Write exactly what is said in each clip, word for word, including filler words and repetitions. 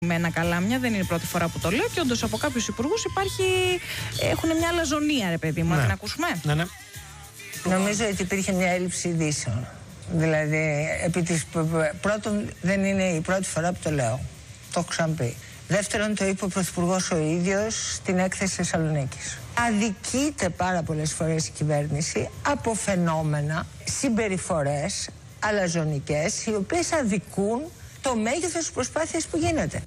Με ένα καλάμια, δεν είναι η πρώτη φορά που το λέω και όντως από κάποιους υπουργούς υπάρχει, έχουν μια αλαζονία, ρε παιδί μου, ναι. Να την ακούσουμε. Ναι, ναι. Νομίζω ότι υπήρχε μια έλλειψη ειδήσεων. Δηλαδή, επί της, πρώτον, δεν είναι η πρώτη φορά που το λέω. Το έχω ξαναπεί. Δεύτερον, το είπε ο Πρωθυπουργός ο ίδιος στην έκθεση Θεσσαλονίκης. Αδικείται πάρα πολλές φορές η κυβέρνηση από φαινόμενα, συμπεριφορές αλαζονικές, οι οποίες αδικούν το μέγεθος της προσπάθειας που γίνεται.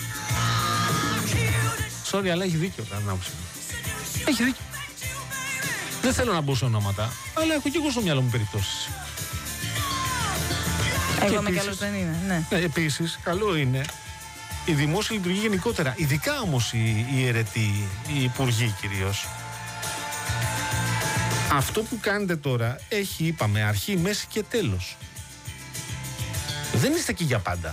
Sorry, αλλά έχει δίκιο κατά την άποψή μου. Έχει δίκιο. Δεν θέλω να μπω σε ονόματα, αλλά έχω και εγώ στο μυαλό μου περιπτώσεις. Εγώ με κι άλλος δεν είναι, ναι. Ναι, επίσης, καλό είναι η δημόσια λειτουργία γενικότερα, ειδικά όμως οι, οι αιρετοί, οι υπουργοί κυρίως. Αυτό που κάνετε τώρα έχει, είπαμε, αρχή, μέση και τέλος. Δεν είστε εκεί για πάντα.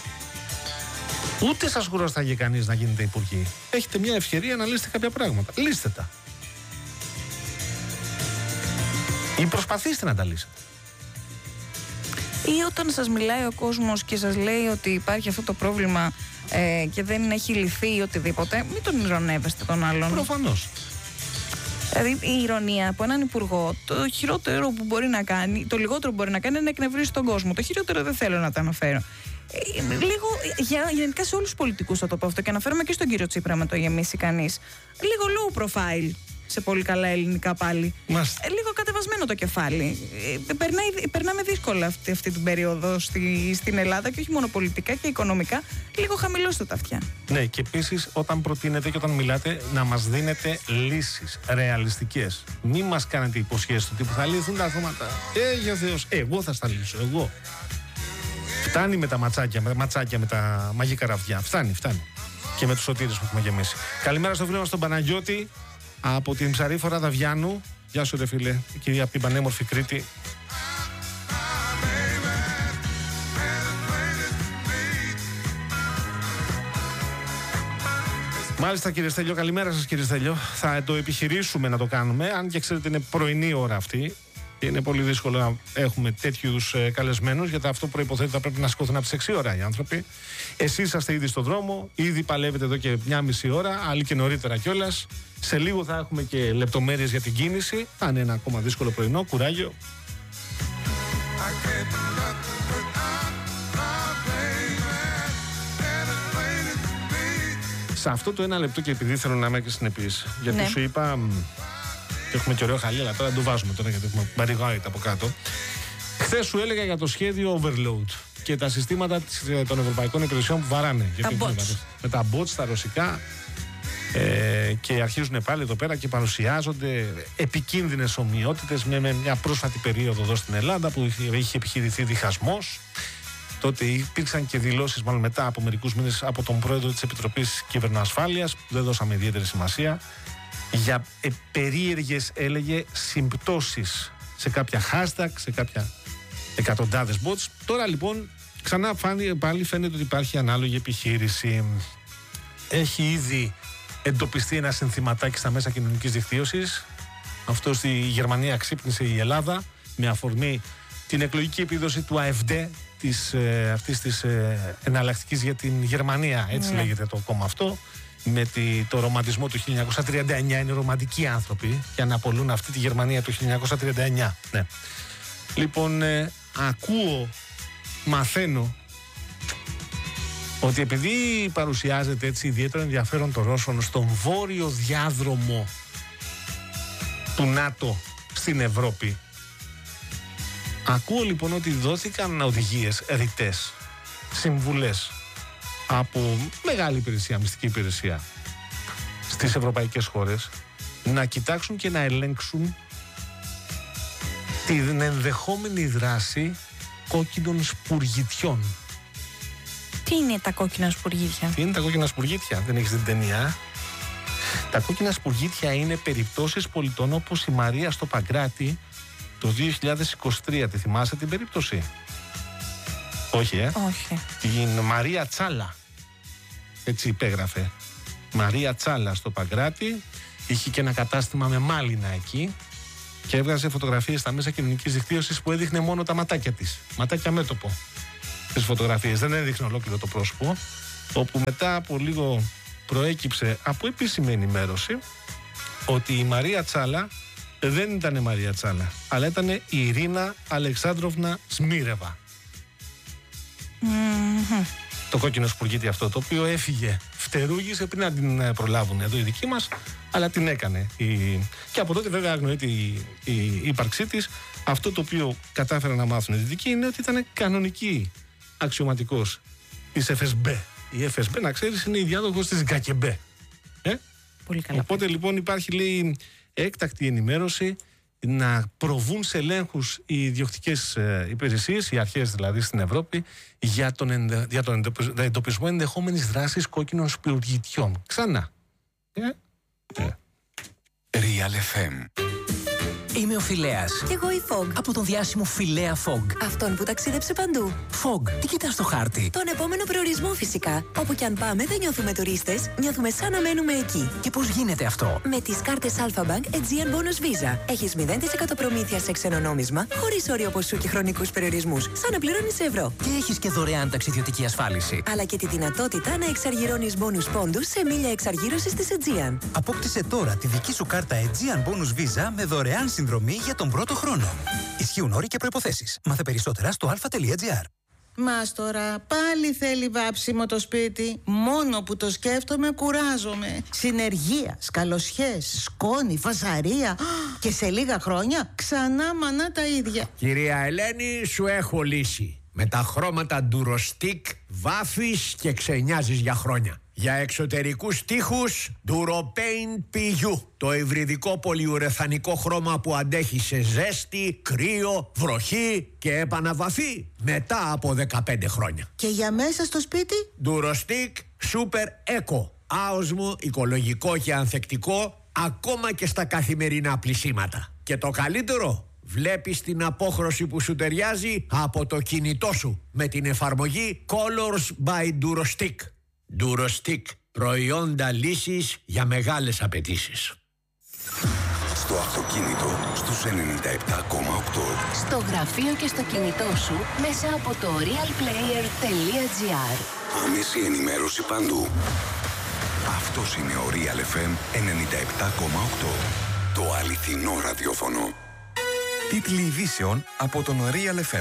Ούτε σας χρωστάγε κανείς να γίνετε υπουργοί. Έχετε μια ευκαιρία να λύσετε κάποια πράγματα. Λύστε τα. Ή προσπαθήστε να τα λύσετε. Ή όταν σας μιλάει ο κόσμος και σας λέει ότι υπάρχει αυτό το πρόβλημα ε, και δεν έχει λυθεί ή οτιδήποτε, μην τον ειρωνεύεστε τον άλλον. Προφανώς. Δηλαδή η ηρωνία από έναν υπουργό, το χειρότερο που μπορεί να κάνει, το λιγότερο που μπορεί να κάνει είναι να εκνευρίσει τον κόσμο. Το χειρότερο δεν θέλω να το αναφέρω. Ε, λίγο, για, γενικά σε όλους τους πολιτικούς θα το πω αυτό και αναφέρομαι και στον κύριο Τσίπρα, με το γεμίσει κανείς. Λίγο low profile. Σε πολύ καλά ελληνικά πάλι. Ε, λίγο κατεβασμένο το κεφάλι. Ε, περνάει, περνάμε δύσκολα αυτή, αυτή την περίοδο στη, στην Ελλάδα και όχι μόνο πολιτικά και οικονομικά. Λίγο χαμηλώστε τα αυτιά. Ναι, και επίσης όταν προτείνετε και όταν μιλάτε να μας δίνετε λύσεις ρεαλιστικές. Μην μας κάνετε υποσχέσεις του τύπου θα λυθούν τα θέματα. Ε, για Θεός, εγώ θα στα λύσω, εγώ. Φτάνει με τα ματσάκια, με τα ματσάκια, με τα μαγικά ραβδιά. Φτάνει, φτάνει. Και με τους σωτήρες που έχουμε γεμίσει. Καλημέρα στο φίλο μας τον Παναγιώτη. Από την Ψαρίφορα Δαβιάνου. Γεια σου ρε φίλε, η κυρία από την πανέμορφη Κρήτη. Μάλιστα κύριε Στέλιο, καλημέρα σας κύριε Στέλιο. Θα το επιχειρήσουμε να το κάνουμε, αν και ξέρετε είναι πρωινή ώρα αυτή. Και είναι πολύ δύσκολο να έχουμε τέτοιου είδους καλεσμένους, γιατί αυτό προϋποθέτει ότι θα πρέπει να σηκώθουν από τις έξι ώρα οι άνθρωποι. Εσείς είσαστε ήδη στον δρόμο, ήδη παλεύετε εδώ και μια μισή ώρα, άλλοι και νωρίτερα κιόλας. Σε λίγο θα έχουμε και λεπτομέρειες για την κίνηση. Θα είναι ένα ακόμα δύσκολο πρωινό, κουράγιο. Σε αυτό το ένα λεπτό, και επειδή θέλω να είμαι και συνεπής, γιατί ναι. Σου είπα. Έχουμε και ωραίο χαλί, αλλά τώρα δεν το βάζουμε τώρα γιατί έχουμε barricade από κάτω. Χθες σου έλεγα για το σχέδιο Overload και τα συστήματα των ευρωπαϊκών υπηρεσιών που βαράνε. Τα bots. Με τα bots, τα ρωσικά. Ε, και αρχίζουν πάλι εδώ πέρα και παρουσιάζονται επικίνδυνες ομοιότητες με, με μια πρόσφατη περίοδο εδώ στην Ελλάδα που είχε, είχε επιχειρηθεί διχασμός. Τότε υπήρξαν και δηλώσεις, μάλλον μετά από μερικούς μήνες, από τον πρόεδρο της Επιτροπής Κυβερνοασφάλειας, που δεν δώσαμε ιδιαίτερη σημασία, για ε, περίεργες, έλεγε, συμπτώσεις σε κάποια hashtag, σε κάποια εκατοντάδες bots. Τώρα λοιπόν ξανά φάνη, πάλι φαίνεται ότι υπάρχει ανάλογη επιχείρηση. Έχει ήδη εντοπιστεί ένα συνθηματάκι στα μέσα κοινωνικής δικτύωσης. Αυτό στη Γερμανία ξύπνησε η Ελλάδα με αφορμή την εκλογική επίδοση του ΑΕΦΔ, της, ε, αυτής της ε, εναλλακτικής για την Γερμανία, έτσι yeah. λέγεται το κόμμα αυτό. Με τη, το ρομαντισμό του χίλια εννιακόσια τριάντα εννιά, είναι ρομαντικοί άνθρωποι και αναπολούν αυτή τη Γερμανία του χίλια εννιακόσια τριάντα εννιά. Ναι. Λοιπόν, ε, ακούω, μαθαίνω ότι επειδή παρουσιάζεται έτσι ιδιαίτερο ενδιαφέρον των Ρώσων στον βόρειο διάδρομο του ΝΑΤΟ στην Ευρώπη, ακούω λοιπόν ότι δόθηκαν οδηγίες ρητές, συμβουλές από μεγάλη υπηρεσία, μυστική υπηρεσία στις ευρωπαϊκές χώρες να κοιτάξουν και να ελέγξουν την ενδεχόμενη δράση κόκκινων σπουργητιών. Τι είναι τα κόκκινα σπουργίτια? Τι είναι τα κόκκινα σπουργίτια? Δεν έχεις την ταινία? Τα κόκκινα σπουργίτια είναι περιπτώσεις πολιτών όπως η Μαρία στο Παγκράτη το δύο χιλιάδες είκοσι τρία. Τη θυμάσαι την περίπτωση? Όχι, ε. Όχι. Την Μαρία Τσάλα. Έτσι υπέγραφε. Μαρία Τσάλα στο Παγκράτη. Είχε και ένα κατάστημα με μάλινα εκεί. Και έβγαζε φωτογραφίες στα μέσα κοινωνικής δικτύωσης που έδειχνε μόνο τα ματάκια της. Ματάκια μέτωπο. Τις φωτογραφίες. Δεν έδειχνε ολόκληρο το πρόσωπο. όπου μετά από λίγο προέκυψε από επίσημη ενημέρωση ότι η Μαρία Τσάλα δεν ήταν η Μαρία Τσάλα, αλλά ήταν η Ειρήνα Αλεξάνδροβνα Σμίρεβα. Mm-hmm. Το κόκκινο σπουργίτι αυτό, το οποίο έφυγε, φτερούγησε πριν να την προλάβουν εδώ οι δικοί μας, αλλά την έκανε. Η... Και από τότε βέβαια αγνοείται η, η, η ύπαρξή της. Αυτό το οποίο κατάφεραν να μάθουν οι δικοί είναι ότι ήταν κανονική αξιωματικός της εφ ες μπι. Η εφ ες μπι, να ξέρεις, είναι η διάδοχος της ΓΚΚΕΜΠΕ. Ε? Πολύ καλά. Οπότε λοιπόν υπάρχει, λέει, έκτακτη ενημέρωση να προβούν σε ελέγχους οι ιδιοκτικές ε, υπηρεσίες, οι αρχές δηλαδή στην Ευρώπη, για τον, ενδε, για τον εντοπισμό ενδεχόμενης δράσης κόκκινων σπουργιτιών. Ξανά. Ε? Ε. Real εφ εμ. Είμαι ο Φιλέας. Κι εγώ η Fog. Από τον διάσημο Φιλέα Fog. Αυτόν που ταξίδεψε παντού. Fog, τι κοιτάς στο χάρτη? Τον επόμενο προορισμό φυσικά. Όπου κι αν πάμε δεν νιώθουμε τουρίστες, νιώθουμε σαν να μένουμε εκεί. Και πώς γίνεται αυτό? Με τις κάρτες Alpha Bank Aegean Bonus Visa. Έχεις μηδέν τοις εκατό προμήθεια σε ξένο νόμισμα, χωρίς όριο ποσού και χρονικούς περιορισμούς. Σαν να πληρώνεις ευρώ. Και έχεις και δωρεάν ταξιδιωτική ασφάλιση. Αλλά και τη δυνατότητα να εξαργυρώνεις bonus πόντους σε μίλια εξαργύρωσης της Aegean. Απόκτησε τώρα τη δική σου κάρτα Aegean Bonus Visa με δωρεάν συνδρομή για τον πρώτο χρόνο. Ισχύουν όροι και προϋποθέσεις. Μάθε περισσότερα στο αλφα τελεία τζι άρ. Μάστορα, πάλι θέλει βάψιμο το σπίτι. Μόνο που το σκέφτομαι κουράζομαι. Συνεργεία, σκαλοσιές, σκόνη, φασαρία. Και σε λίγα χρόνια ξανά μανά τα ίδια. Κυρία Ελένη, σου έχω λύση. Με τα χρώματα Durostic βάφεις και ξενιάζεις για χρόνια. Για εξωτερικούς τοίχους Duropaint πι γιου. Το υβριδικό πολυουρεθανικό χρώμα που αντέχει σε ζέστη, κρύο, βροχή και επαναβαφή μετά από δεκαπέντε χρόνια. Και για μέσα στο σπίτι? Durostic Super Eco. Άοσμο, οικολογικό και ανθεκτικό ακόμα και στα καθημερινά πλυσίματα. Και το καλύτερο, βλέπεις την απόχρωση που σου ταιριάζει από το κινητό σου με την εφαρμογή Colors by Durostic. Durostic, προϊόντα λύσης για μεγάλες απαιτήσεις. Στο αυτοκίνητο, στους ενενήντα επτά κόμμα οκτώ. Στο γραφείο και στο κινητό σου μέσα από το realplayer τελεία τζι άρ. Άμεση ενημέρωση παντού. Αυτός είναι ο Real εφ εμ ενενήντα επτά κόμμα οκτώ. Το αληθινό ραδιόφωνο. Τίτλοι ειδήσεων από τον Real εφ εμ.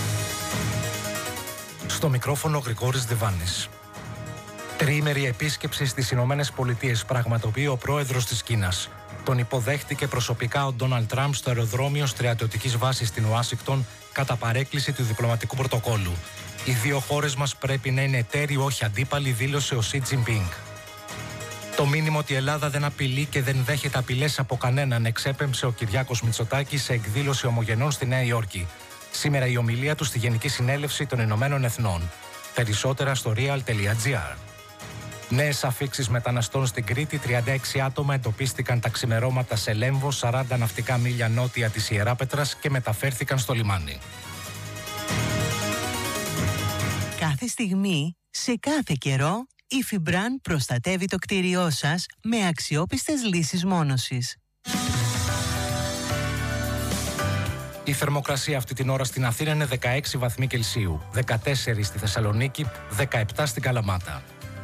Στο μικρόφωνο Γρηγόρης Διβάνης. Τριήμερη επίσκεψη στις Ηνωμένες Πολιτείες πραγματοποιεί ο πρόεδρος της Κίνας. Τον υποδέχτηκε προσωπικά ο Ντόναλντ Τραμπ στο αεροδρόμιο στρατιωτικής βάσης στην Ουάσιγκτον κατά παρέκκληση του διπλωματικού πρωτοκόλου. Οι δύο χώρες μας πρέπει να είναι εταίροι, όχι αντίπαλοι, δήλωσε ο Σι Τζινπίνγκ. Το μήνυμα ότι η Ελλάδα δεν απειλεί και δεν δέχεται απειλές από κανέναν εξέπεμψε ο Κυριάκος Μητσοτάκης σε εκδήλωση ομογενών στη Νέα Υόρκη. Σήμερα η ομιλία του στη Γενική Συνέλευση των Ηνωμένων Εθνών. Περισσότερα στο real τελεία τζι άρ. Νέες αφίξεις μεταναστών στην Κρήτη, τριάντα έξι άτομα εντοπίστηκαν τα ξημερώματα σε Λέμβο, σαράντα ναυτικά μίλια νότια της Ιεράπετρας και μεταφέρθηκαν στο λιμάνι. Κάθε στιγμή, σε κάθε καιρό, η Φιμπραν προστατεύει το κτίριό σας με αξιόπιστες λύσεις μόνωσης. Η θερμοκρασία αυτή την ώρα στην Αθήνα είναι δεκαέξι βαθμοί Κελσίου, δεκατέσσερα στη Θεσσαλονίκη, δεκαεπτά στην Καλαμάτα.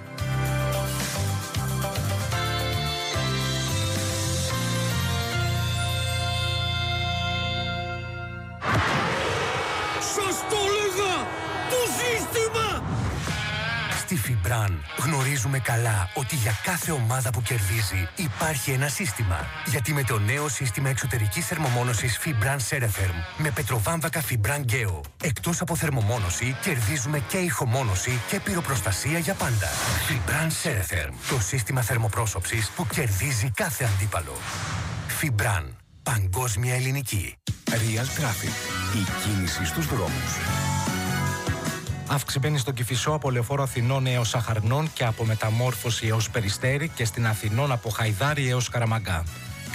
Στη Φιμπραν γνωρίζουμε καλά ότι για κάθε ομάδα που κερδίζει υπάρχει ένα σύστημα. Γιατί με το νέο σύστημα εξωτερικής θερμομόνωσης Fibran Ceretherm με πετροβάμβακα Fibran Geo, εκτός από θερμομόνωση κερδίζουμε και ηχομόνωση και πυροπροστασία για πάντα. Fibran Ceretherm, το σύστημα θερμοπρόσωψης που κερδίζει κάθε αντίπαλο. Fibran, παγκόσμια ελληνική. Real Traffic, η κίνηση στους δρόμους. Αύξηση μπαίνει στον Κηφισό από Λεωφόρο Αθηνών έως Αχαρνών και από Μεταμόρφωση έως Περιστέρι και στην Αθηνών από Χαϊδάρι έως Καραμαγκά.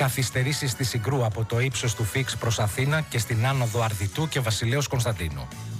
Καθυστερήσεις στη Συγκρού από το ύψος του Φίξ προς Αθήνα και στην άνοδο Αρδιτού και Βασιλέως Κωνσταντίνου.